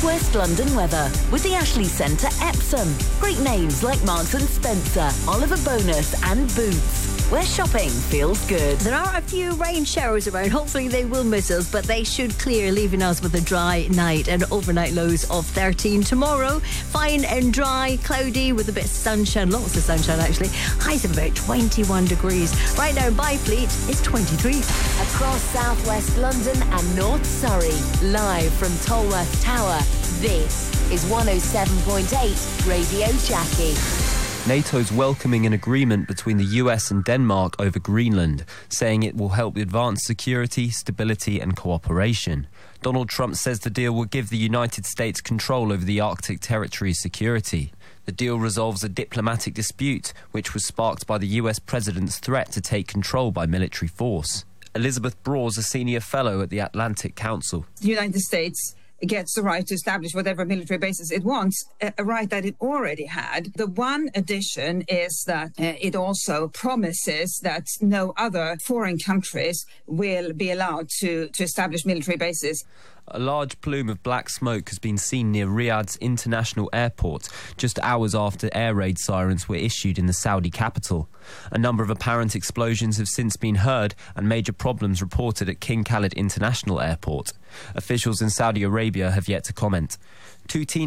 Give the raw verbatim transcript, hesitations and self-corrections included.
West London weather with the Ashley Centre Epsom. Great names like Marks and Spencer, Oliver Bonus and Boots, where shopping feels good. There are a few rain showers around. Hopefully they will miss us, but they should clear, leaving us with a dry night and overnight lows of thirteen. Tomorrow, fine and dry, cloudy with a bit of sunshine, lots of sunshine actually. Highs of about twenty-one degrees. Right now in Byfleet, it's twenty-three. Across southwest London and North Surrey, live from Tolworth Tower, this is one oh seven point eight Radio Jackie. NATO's welcoming an agreement between the U S and Denmark over Greenland, saying it will help advance security, stability and cooperation. Donald Trump says the deal will give the United States control over the Arctic territory's security. The deal resolves a diplomatic dispute, which was sparked by the U S president's threat to take control by military force. Elizabeth Broad's a senior fellow at the Atlantic Council. The United States gets the right to establish whatever military bases it wants, a, a right that it already had. The one addition is that uh, it also promises that no other foreign countries will be allowed to, to establish military bases. A large plume of black smoke has been seen near Riyadh's international airport, just hours after air raid sirens were issued in the Saudi capital. A number of apparent explosions have since been heard and major problems reported at King Khalid International Airport. Officials in Saudi Arabia have yet to comment. Two teen